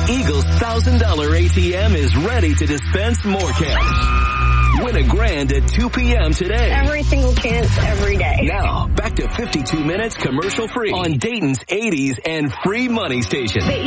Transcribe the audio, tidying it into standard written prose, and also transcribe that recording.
Eagle's $1,000 ATM is ready to dispense more cash. Win a grand at 2 p.m. today. Every single chance, every day. Now, back to 52 minutes commercial free on Dayton's 80s and free money station.